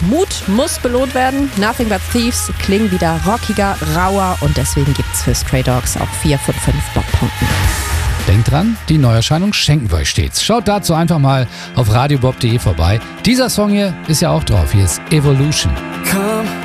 Mut muss belohnt werden. Nothing But Thieves klingen wieder rockiger, rauer und deswegen gibt's für Stray Dogs auch 4 von 5 Bob-Punkten. Denkt dran, die Neuerscheinung schenken wir euch stets. Schaut dazu einfach mal auf radiobob.de vorbei. Dieser Song hier ist ja auch drauf. Hier ist Evolution. Come